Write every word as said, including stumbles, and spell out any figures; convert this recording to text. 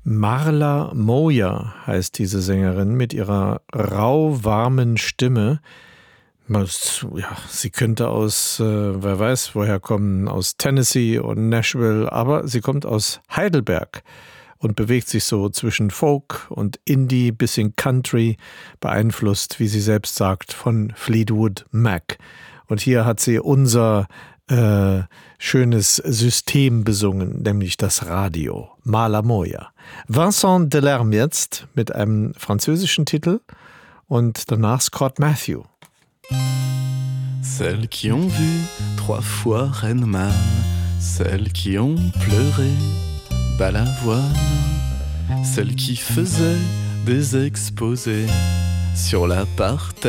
Marla Moya heißt diese Sängerin mit ihrer rau warmen Stimme. Ja, sie könnte aus, äh, wer weiß, woher kommen, aus Tennessee und Nashville, aber sie kommt aus Heidelberg und bewegt sich so zwischen Folk und Indie bis in Country, beeinflusst, wie sie selbst sagt, von Fleetwood Mac. Und hier hat sie unser äh, schönes System besungen, nämlich das Radio. Marla Moya. Vincent Delerme jetzt mit einem französischen Titel und danach Scott Matthew. Celles qui ont vu trois fois Renneman, celles qui ont pleuré Balavoine, celles qui faisaient des exposés sur la parterre